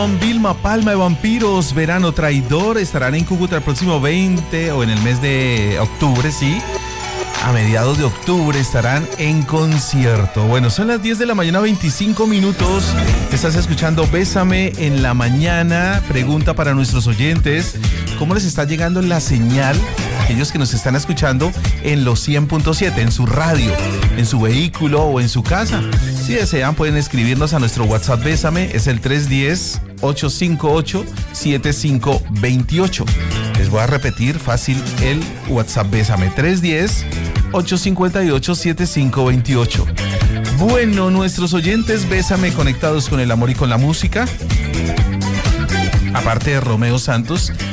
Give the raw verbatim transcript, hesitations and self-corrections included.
Vilma Palma de Vampiros, Verano Traidor, estarán en Cúcuta el próximo veinte o en el mes de octubre, sí. A mediados de octubre estarán en concierto. Bueno, son las diez de la mañana, veinticinco minutos. Estás escuchando Bésame en la Mañana. Pregunta para nuestros oyentes: ¿cómo les está llegando la señal? Aquellos que nos están escuchando en los cien punto siete, en su radio, en su vehículo o en su casa. Si desean, pueden escribirnos a nuestro WhatsApp Bésame, es el tres uno cero, ocho cinco ocho, siete cinco dos ocho. Les voy a repetir fácil el WhatsApp Bésame, tres uno cero, ocho cinco ocho, siete cinco dos ocho. Bueno, nuestros oyentes Bésame conectados con el amor y con la música. Aparte de Romeo Santos,